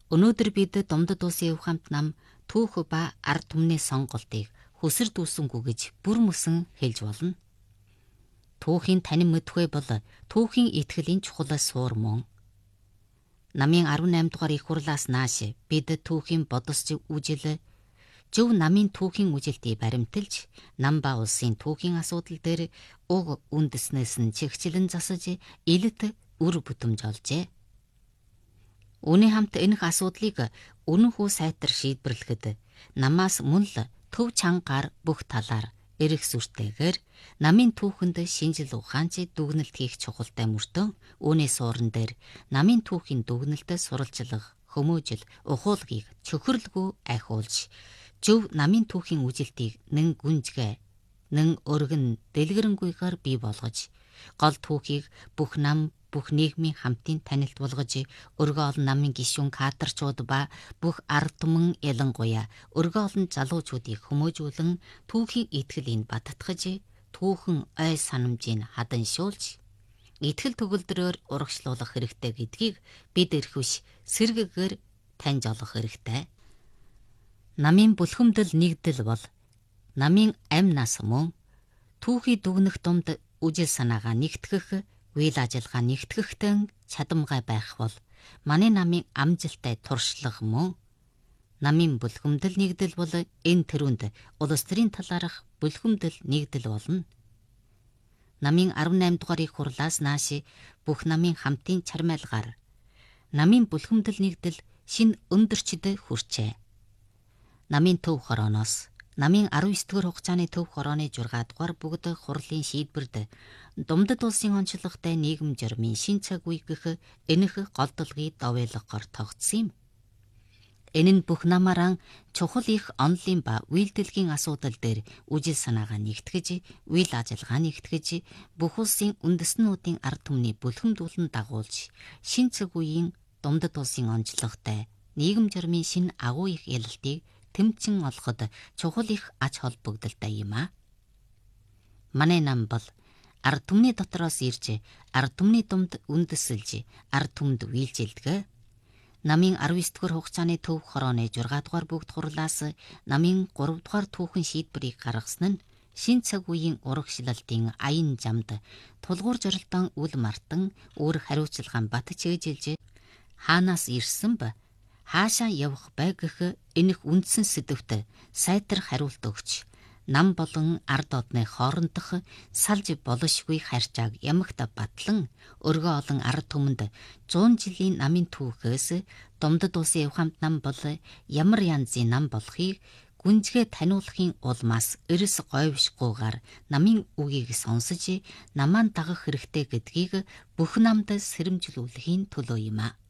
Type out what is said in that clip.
Өнөөдөр бид Думдад улсын Өв хамт нам түүх ба ард түмний сонголтыг хөсөр дүүсэнгүү гэж бүр мөсөн хэлж болно. Түүхийн танин мэдхүй бол түүхийн итгэлийн чухал суур мөн. Намын 18 дугаар их хурлаас нааш бид түүхийн бодосч үжил зөв намын түүхийн үжилтийг баримталж, нам ба улсын түүхийн асуудал дээр уг үндэснээс нь чигчлэн засаж илэт үр бүтэмж олжээ. Үүний хамт энэх асуудлыг үнэнхүү сайтар шийдвэрлэхэд намаас мөн л төв чангаар бүх талаар эрэх сүртэйгээр намын түүхэнд шинжил ухаанч дүгнэлт хийх чухалтай мөртөө үүний суурин дээр намын түүхийн дүгнэлтэд суралцлах, хүмүүжил, ухуулгыг чөхөрлгүй ахиулж, зөв намын түүхийн үжилтийг нэн гүнзгий, нэн өргөн дэлгэрэнгүйгээр бий болгож, гол түүхийг бүх нам, бүх нийгмийн хамтын танилт болгож, өргөө олон намын гишүүн кадрчууд ба бүх ард түмэн ялангуяа өргөө олон залуучуудыг хүмүүжүүлэн түүхийн итгэлийг баттгаж, түүхэн ой санамжийг хаданшуулж, итгэл төгөлдрөөр урагшлуулах хэрэгтэй гэдгийг бид эрхвш сэргэгээр таньж олох хэрэгтэй. Намын бүлхэмдэл нэгдэл бол намын амь нас мөн түүхий дүгнэх дунд үжил санаагаа нэгтгэх, үйл ажиллагаа нэгтгэхтэн чадамгай байх бол манай намын амжилттай туршлага мөн. Намын бүлхэмдэл нэгдэл бол энэ төрөнд улс төрийн талаарх бүлхэмдэл нэгдэл болно. Намын 18 дугаар их хурлаас нааш бүх намын хамтын чармайлгаар намын бүлхэмдэл нэгдэл шин өндөрчд хүрчээ. Намын төв хорооноос намын 19 дугаар хугацааны төв хорооны 6 дугаар бүгд хурлын шийдвэрд Думдад улсын онцлогтой нийгэм журмын шин цаг үе гэх энэх голдолгыг довойлгохоор тогтсон юм. Энэ нь бүх намаараа чухал их онлын ба үйлдэлгийн асуудал дээр үжил санаагаа нэгтгэж, үйл ажиллагаа нэгтгэж, бүх улсын үндэстнүүдийн ард түмний бүлхэмдүүлэн дагуулж, шин цаг үеийн Думдад улсын онцлогтой нийгэм журмын шин агуу их ялалтыг тэмцэн олоход чухал их ач холбогдолтой юм а. Манай нам бол ард түмний дотроос ирж, ард түмний думд үндэслэж, ард түмд үйлчилдэг. Намын 19 дугаар хугацааны төв хорооны 6 дугаар бүгд хурлаас намын 3 дугаар түүхэн шийдвэрийг гаргасан нь шин цаг үеийн урагшлалтын аян замд тулгуур зорилтон үл мартан өөр хариуцлагаан бат чийжилж хаанаас ирсэн ба хаашаа явах бай гэх энэх үндсэн сэдвт сайтар хариулт өгч, нам болон ард одны хоорондох салж болошгүй харьцааг ямагт батлан өргөө олон ард түмэнд 100 жилийн намын түүхээс Думдад улсын Өв хамт нам бол ямар янзын нам болохыг гүнзгий таниулахын улмаас эрс говьшгүйгээр намын үгийг сонсож, намаан дагах хэрэгтэй гэдгийг бүх намд сэрэмжлүүлэхийн төлөө юм а.